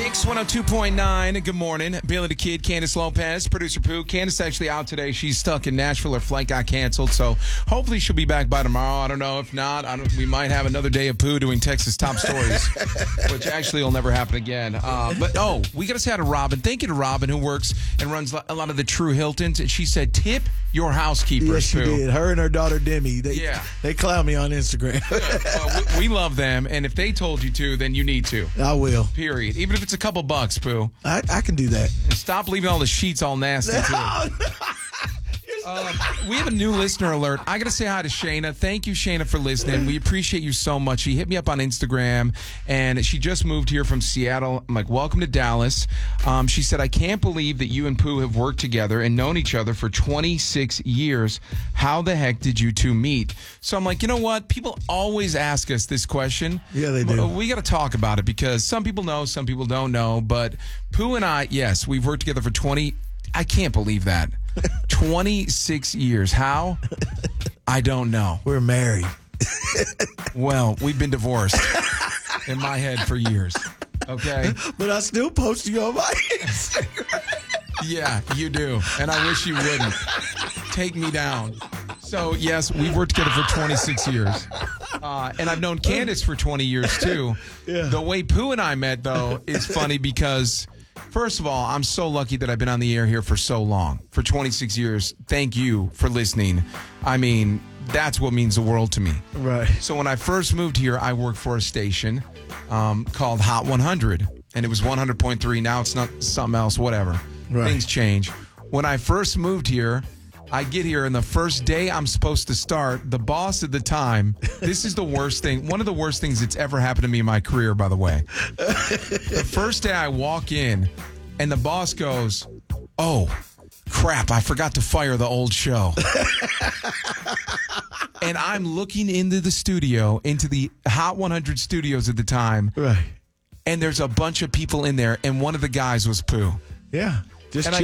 Mix 102.9. Good morning. Billy the Kid, Candace Lopez, producer Pooh. Candace actually out today. She's stuck in Nashville. Her flight got canceled, so hopefully she'll be back by tomorrow. I don't know. If not, we might have another day of Pooh doing Texas top stories, which actually will never happen again. We got to say hi to Robin. Thank you to Robin, who works and runs a lot of the True Hiltons. And she said, tip your housekeepers, Yes, she Pooh. did. Her and her daughter, Demi. They clown me on Instagram. We love them, and if they told you to, then you need to. I will. Period. Even if it's a couple bucks, Pooh. I can do that. And stop leaving all the sheets all nasty, too. We have a new listener alert. I got to say hi to Shayna. Thank you, Shayna, for listening. We appreciate you so much. She hit me up on Instagram, and she just moved here from Seattle. I'm like, welcome to Dallas. She said, I can't believe that you and Pooh have worked together and known each other for 26 years. How the heck did you two meet? So I'm like, you know what? People always ask us this question. Yeah, they do. We got to talk about it because some people know, some people don't know. But Pooh and I, yes, we've worked together for I can't believe that. 26 years. How? I don't know. We're married. Well, we've been divorced in my head for years. Okay? But I still post you on my Instagram. Yeah, you do. And I wish you wouldn't. Take me down. So, yes, we've worked together for 26 years. And I've known Candace for 20 years, too. Yeah. The way Pooh and I met, though, is funny because... First of all, I'm so lucky that I've been on the air here for so long, for 26 years. Thank you for listening. I mean, that's what means the world to me. Right. So when I first moved here, I worked for a station called Hot 100, and it was 100.3. Now it's not something else, whatever. Right. Things change. When I first moved here, I get here, and the first day I'm supposed to start, the boss at the time, this is the worst thing, one of the worst things that's ever happened to me in my career, by the way. The first day I walk in, and the boss goes, oh, crap, I forgot to fire the old show. And I'm looking into the studio, into the Hot 100 studios at the time, Right. and there's a bunch of people in there, and one of the guys was Pooh. Yeah. Just And